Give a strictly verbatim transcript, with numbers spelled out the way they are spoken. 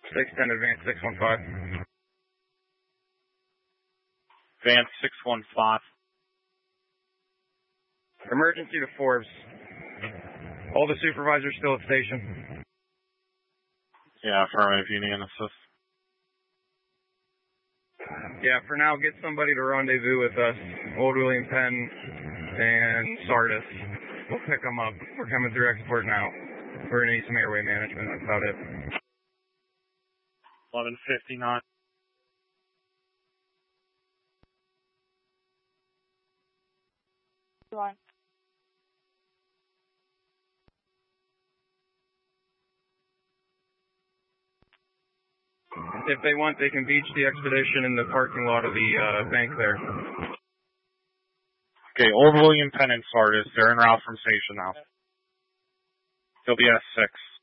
six ten, advance six one five. Advance six one five. Emergency to Forbes. All the supervisors still at station. Yeah, affirmative, Union assist. Yeah, for now, get somebody to rendezvous with us. Old William Penn and Sardis. We'll pick them up. We're coming through export now. We're going to need some airway management. That's about it. eleven fifty-nine. One. If they want, they can beach the expedition in the parking lot of the uh, bank there. Okay, Old William Penn and Sardis, they're en route from station now. He'll be S six.